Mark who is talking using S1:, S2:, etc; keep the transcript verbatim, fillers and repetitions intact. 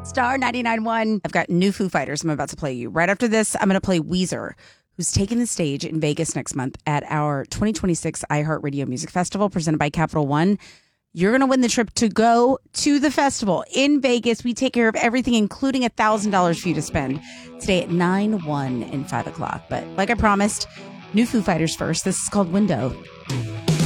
S1: Star ninety-nine point one. I've got new Foo Fighters I'm about to play you. Right after this, I'm going to play Weezer, who's taking the stage in Vegas next month at our twenty twenty-six iHeartRadio Music Festival presented by Capital One. You're going to win the trip to go to the festival in Vegas. We take care of everything, including one thousand dollars for you to spend today at nine, one, and five o'clock. But like I promised, new Foo Fighters first. This is called Window.